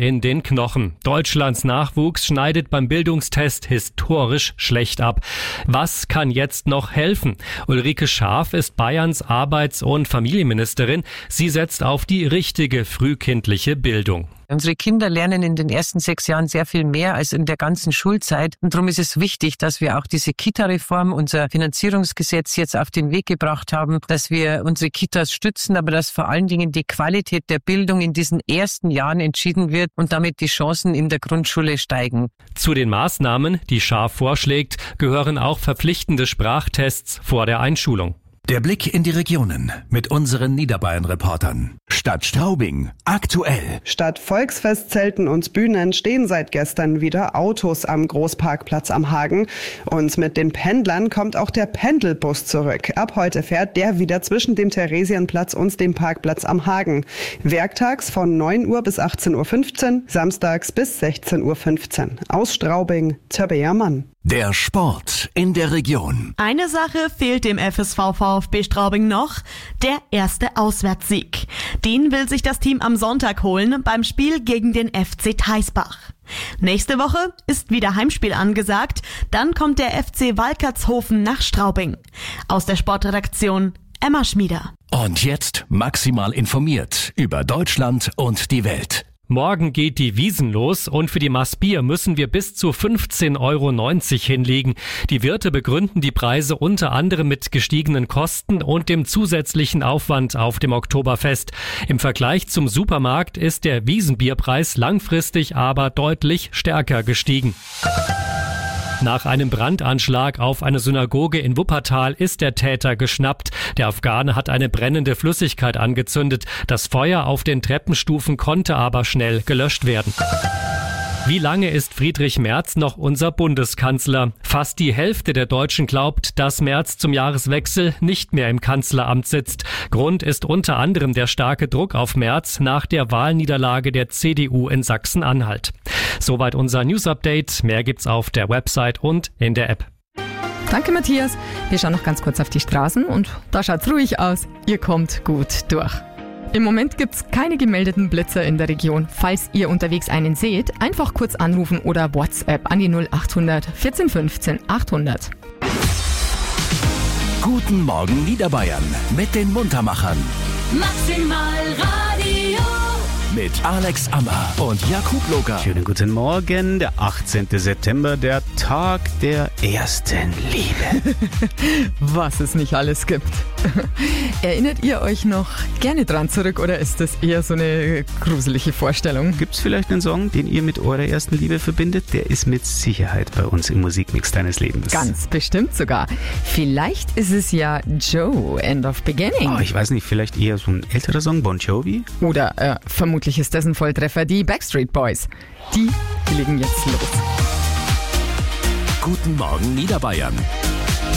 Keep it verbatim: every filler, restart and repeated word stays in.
in den Knochen. Deutschlands Nachwuchs schneidet beim Bildungstest historisch schlecht ab. Was kann jetzt noch helfen? Ulrike Schaaf ist Bayerns Arbeits- und Familienministerin. Sie setzt auf die richtige frühkindliche Bildung. Unsere Kinder lernen in den ersten sechs Jahren sehr viel mehr als in der ganzen Schulzeit. Und darum ist es wichtig, dass wir auch diese Kita-Reform, unser Finanzierungsgesetz jetzt auf den Weg gebracht haben, dass wir unsere Kitas stützen, aber dass vor allen Dingen die Qualität der Bildung in diesen ersten Jahren entschieden wird und damit die Chancen in der Grundschule steigen. Zu den Maßnahmen, die Schaaf vorschlägt, gehören auch verpflichtende Sprachtests vor der Einschulung. Der Blick in die Regionen mit unseren Niederbayern-Reportern. Stadt Straubing, aktuell. Statt Volksfestzelten und Bühnen stehen seit gestern wieder Autos am Großparkplatz am Hagen. Und mit den Pendlern kommt auch der Pendelbus zurück. Ab heute fährt der wieder zwischen dem Theresienplatz und dem Parkplatz am Hagen. Werktags von neun Uhr bis achtzehn Uhr fünfzehn, samstags bis sechzehn Uhr fünfzehn. Aus Straubing, Tabea Mann. Der Sport in der Region. Eine Sache fehlt dem F S V VfB Straubing noch, der erste Auswärtssieg. Den will sich das Team am Sonntag holen beim Spiel gegen den F C Theisbach. Nächste Woche ist wieder Heimspiel angesagt, dann kommt der F C Walkertshofen nach Straubing. Aus der Sportredaktion Emma Schmieder. Und jetzt maximal informiert über Deutschland und die Welt. Morgen geht die Wiesn los und für die Maß Bier müssen wir bis zu fünfzehn Euro neunzig hinlegen. Die Wirte begründen die Preise unter anderem mit gestiegenen Kosten und dem zusätzlichen Aufwand auf dem Oktoberfest. Im Vergleich zum Supermarkt ist der Wiesenbierpreis langfristig aber deutlich stärker gestiegen. Nach einem Brandanschlag auf eine Synagoge in Wuppertal ist der Täter geschnappt. Der Afghane hat eine brennende Flüssigkeit angezündet. Das Feuer auf den Treppenstufen konnte aber schnell gelöscht werden. Wie lange ist Friedrich Merz noch unser Bundeskanzler? Fast die Hälfte der Deutschen glaubt, dass Merz zum Jahreswechsel nicht mehr im Kanzleramt sitzt. Grund ist unter anderem der starke Druck auf Merz nach der Wahlniederlage der C D U in Sachsen-Anhalt. Soweit unser News-Update. Mehr gibt's auf der Website und in der App. Danke, Matthias. Wir schauen noch ganz kurz auf die Straßen und da schaut's ruhig aus. Ihr kommt gut durch. Im Moment gibt's keine gemeldeten Blitzer in der Region. Falls ihr unterwegs einen seht, einfach kurz anrufen oder WhatsApp an die null acht hundert vierzehn fünfzehn achthundert. Guten Morgen Niederbayern mit den Muntermachern. Maximal Radio. Mit Alex Ammer und Jakub Locker. Schönen guten Morgen, der achtzehnten September, der Tag der ersten Liebe. Was es nicht alles gibt. Erinnert ihr euch noch gerne dran zurück oder ist das eher so eine gruselige Vorstellung? Gibt's vielleicht einen Song, den ihr mit eurer ersten Liebe verbindet? Der ist mit Sicherheit bei uns im Musikmix deines Lebens. Ganz bestimmt sogar. Vielleicht ist es ja Joe, End of Beginning. Oh, ich weiß nicht, vielleicht eher so ein älterer Song, Bon Jovi? Oder äh, vermutlich ist das ein Volltreffer, die Backstreet Boys. Die, die legen jetzt los. Guten Morgen Niederbayern